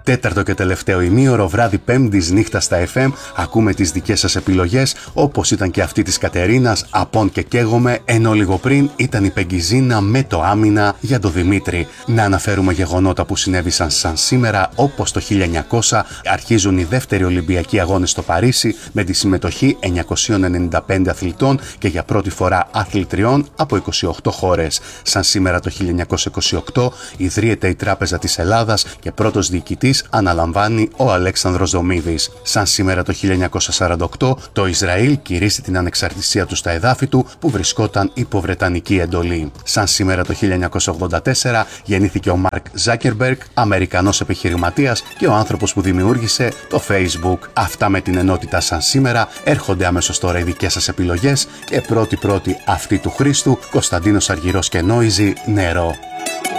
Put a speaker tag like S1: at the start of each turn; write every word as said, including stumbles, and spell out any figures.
S1: Τέταρτο και τελευταίο ημίωρο, βράδυ Πέμπτης, νύχτα στα εφ εμ, ακούμε τις δικές σας επιλογές, όπως ήταν και αυτή της Κατερίνας, «Απόν και καίγομαι», ενώ λίγο πριν ήταν η Πεγκιζίνα με το «Άμυνα» για τον Δημήτρη. Να αναφέρουμε γεγονότα που συνέβησαν σαν σήμερα, όπως το χίλια εννιακόσια αρχίζουν οι δεύτεροι Ολυμπιακοί Αγώνες στο Παρίσι με τη συμμετοχή εννιακόσια ενενήντα πέντε αθλητών και για πρώτη φορά αθλητριών από είκοσι οκτώ χώρες. Σαν σήμερα το χίλια εννιακόσια είκοσι οκτώ ιδρύεται η Τράπεζα της Ελλάδας και πρώτος διοικητής αναλαμβάνει ο Αλέξανδρος Δομίδης. Σαν σήμερα το χίλια εννιακόσια σαράντα οκτώ το Ισραήλ κηρύσσει την ανεξαρτησία του στα εδάφη του που βρισκόταν υπό βρετανική εντολή. Σαν σήμερα το χίλια εννιακόσια ογδόντα τέσσερα γεννήθηκε ο Μαρκ Ζάκερμπεργκ, Αμερικανός επιχειρηματίας και ο άνθρωπος που δημιούργησε το Facebook. Αυτά με την ενότητα σαν σήμερα. Έρχονται αμέσως τώρα οι δικές σας επιλογές και πρώτη πρώτη αυτή του Χρήστου, Κωνσταντίνος Αργυρός και Νόιζι, «Νερό».